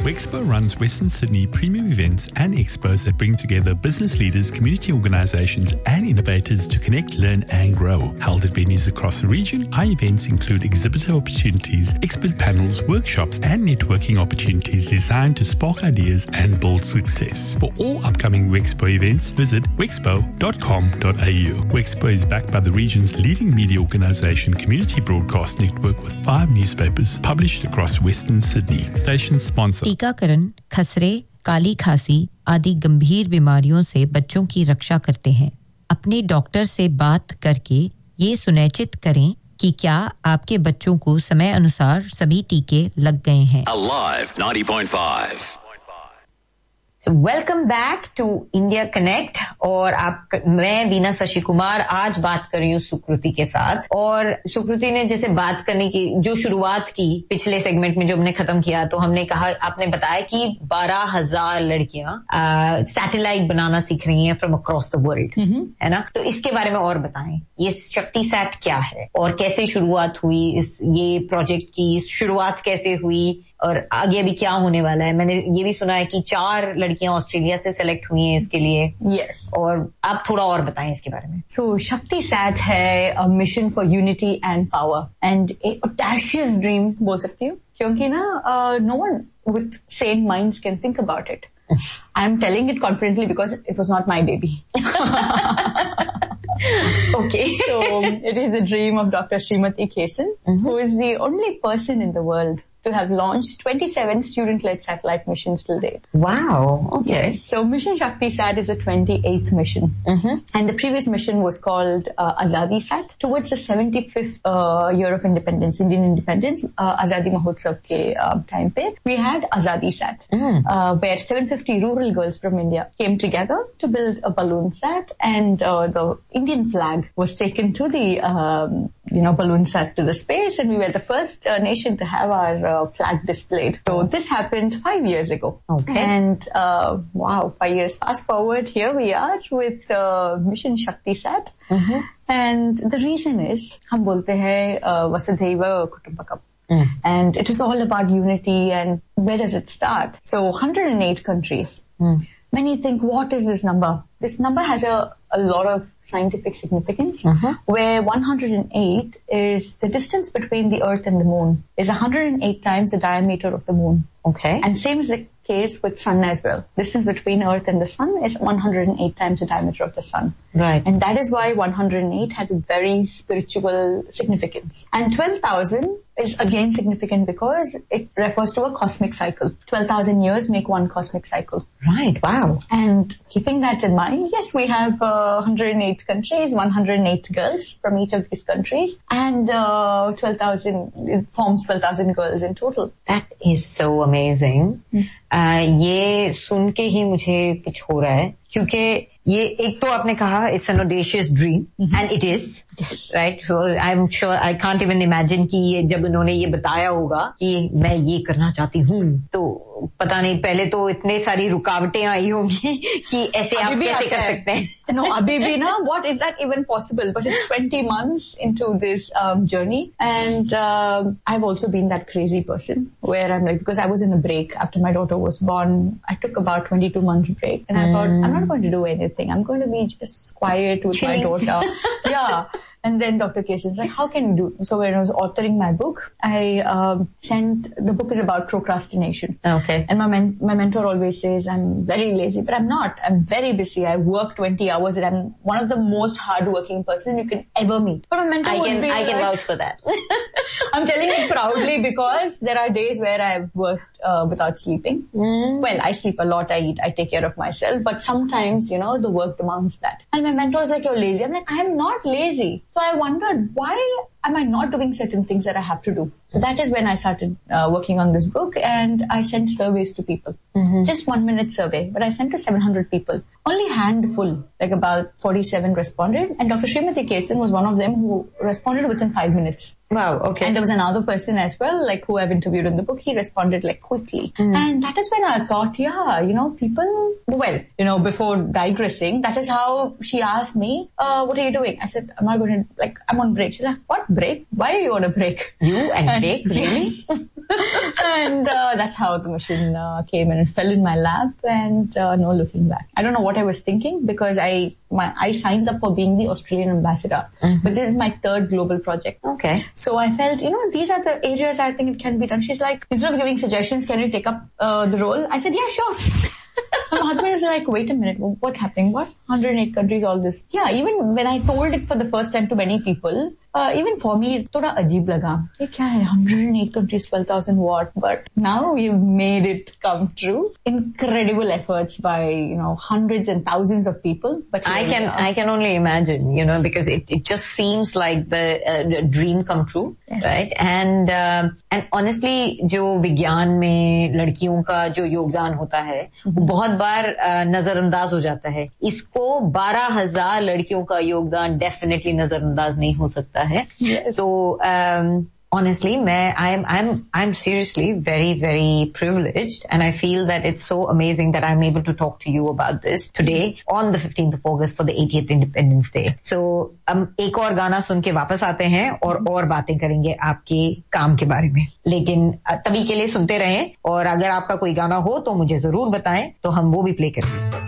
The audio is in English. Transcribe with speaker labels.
Speaker 1: Wexpo runs Western Sydney premium events and expos that bring together business leaders, community organisations and innovators to connect, learn and grow. Held at venues across the region, our events include exhibitor opportunities, expert panels, workshops and networking opportunities designed to spark ideas and build success. For all upcoming Wexpo events, visit wexpo.com.au. Wexpo is backed by the region's leading media organisation, Community Broadcast Network, with 5 newspapers published across Western Sydney. Station sponsor.
Speaker 2: टीकाकरण खसरे, काली खांसी आदि गंभीर बीमारियों से बच्चों की रक्षा करते हैं। अपने डॉक्टर से बात करके ये सुनिश्चित करें कि क्या आपके बच्चों को समय अनुसार सभी टीके लग गए हैं।
Speaker 3: Alive 90.5
Speaker 2: So welcome back to India Connect और मैं वीना शशि कुमार आज बात कर रही हूँ सुकृति के साथ। और सुकृति ने जैसे बात करने की जो शुरुआत की पिछले सेगमेंट में जो हमने खत्म किया, तो हमने कहा, आपने बताया कि 12,000 लड़कियां सैटेलाइट बनाना सीख रही हैं फ्रॉम अक्रॉस द वर्ल्ड, है ना? तो इसके बारे में और बताएं, ये शक्ति सैट क्या है और कैसे शुरुआत हुई, ये प्रोजेक्ट की शुरुआत कैसे हुई और आगे अभी क्या होने वाला है? मैंने ये भी सुना है कि 4 लड़कियां ऑस्ट्रेलिया से सेलेक्ट हुई हैं इसके लिए।
Speaker 4: Yes.
Speaker 2: और आप थोड़ा और बताएं इसके बारे में।
Speaker 4: So Shakti Sat है a mission for unity and power and a audacious dream बोल सकती हूँ, क्योंकि ना no one with sane minds can think about it. I'm telling it confidently because it was not my baby.
Speaker 2: Okay.
Speaker 4: So it is the dream of Dr. Srimati Kesan, who is the only person in the world to have launched 27 student-led satellite missions till date.
Speaker 2: Wow. Okay.
Speaker 4: Yes. So Mission Shakti Sat is the 28th mission. And the previous mission was called Azadi Sat towards the 75th year of independence, Indian independence, Azadi Mahotsav ke time pe. We had Azadi Sat, where 750 rural girls from India came together to build a balloon sat, and the Indian flag was taken to the balloon sat to the space, and we were the first nation to have our flag displayed. So this happened 5 years ago.
Speaker 2: Okay.
Speaker 4: And wow, 5 years fast forward, here we are with Mission Shakti Sat. And the reason is, हम बोलते हैं Vasudhaiva Kutumbakam. And it is all about unity, and where does it start? So 108 countries. Many think, what is this number? This number has a lot of scientific significance, where 108 is the distance between the Earth and the Moon, is 108 times the diameter of the Moon.
Speaker 2: Okay.
Speaker 4: And same is the case with Sun as well. Distance between Earth and the Sun is 108 times the diameter of the Sun.
Speaker 2: Right.
Speaker 4: And that is why 108 has a very spiritual significance. And 12,000 is again significant because it refers to a cosmic cycle. 12,000 years make one cosmic cycle.
Speaker 2: Right. Wow.
Speaker 4: And keeping that in mind, yes, we have 108 countries, 108 girls from each of these countries, and 12,000, it forms 12,000 girls in total.
Speaker 2: That is so amazing. ये सुन के ही मुझे कुछ हो रहा है, क्योंकि ये एक तो आपने कहा it's an audacious dream, and it is,
Speaker 4: yes,
Speaker 2: right? So I'm sure I can't even imagine कि ये जब उन्होंने ये बताया होगा कि मैं ये करना चाहती हूँ, तो पता नहीं पहले तो इतने सारी रुकावटें आई होंगी कि ऐसे आप कैसे कर सकते हैं?
Speaker 4: No, abhi bhi na, what is that even possible? But it's 20 months into this journey, and I've also been that crazy person where I'm like, because I was in a break after my daughter was born, I took about 22 months break, and I thought, I'm not going to do anything. I'm going to be just quiet with my daughter. Yeah. And then Dr. Kesan's like, how can you do? So when I was authoring my book, I the book is about procrastination.
Speaker 2: Okay.
Speaker 4: And my mentor always says I'm very lazy, but I'm not. I'm very busy. I work 20 hours and I'm one of the most hardworking person you can ever meet. But my mentor
Speaker 2: I can vouch for that.
Speaker 4: I'm telling it proudly because there are days where I've worked without sleeping. Well, I sleep a lot, I eat, I take care of myself, but sometimes, the work demands that. And my mentor was like, you're lazy. I'm like, I'm not lazy. So I wondered, why am I not doing certain things that I have to do? So that is when I started working on this book, and I sent surveys to people. Just 1 minute survey, but I sent to 700 people. Only handful, like about 47 responded, and Dr. Srimati Kesan was one of them who responded within 5 minutes.
Speaker 2: Wow, okay.
Speaker 4: And there was another person as well, like who I've interviewed in the book, he responded like quickly. And that is when I thought, people, well, before digressing, that is how she asked me, what are you doing? I said, I'm not going to, I'm on break. She's like, what break. Why you want a break?
Speaker 2: You and break, really?
Speaker 4: And that's how the machine came and it fell in my lap, and no looking back. I don't know what I was thinking, because I signed up for being the Australian ambassador, but this is my third global project.
Speaker 2: Okay.
Speaker 4: So I felt, these are the areas I think it can be done. She's like, instead of giving suggestions, can you take up the role? I said, yeah, sure. My husband was like, wait a minute, what's happening? What? 108 countries, all this. Yeah, even when I told it for the first time to many people, even for me, thoda ajeeb laga. Ye kya hai? 108 countries, 12,000 what? But now we've made it come true. Incredible efforts by, hundreds and thousands of people. But
Speaker 2: I can only imagine, because it just seems like the dream come true, yes. Right? And honestly, जो विज्ञान में लड़कियों का जो योगदान होता है, बहुत बार नजरअंदाज हो जाता है. इसको 12,000 लड़कियों का योगदान डेफिनेटली नजरअंदाज नहीं हो सकता है.
Speaker 4: Yes.
Speaker 2: So honestly, I'm seriously very, very privileged, and I feel that it's so amazing that I'm able to talk to you about this today on the 15th of August for the 80th Independence Day. So एक और गाना सुन के वापस आते हैं और बातें करेंगे आपके काम के बारे में. लेकिन तभी के लिए सुनते रहें, और अगर आपका कोई गाना हो तो मुझे जरूर बताएं, तो हम वो भी प्ले करेंगे.